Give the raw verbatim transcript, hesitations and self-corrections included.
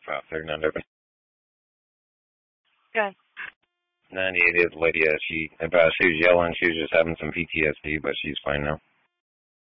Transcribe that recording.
Wow, thirty-nine open. Good. ninety-eight is the lady. Uh, she, about, she was yelling. She was just having some P T S D, but she's fine now.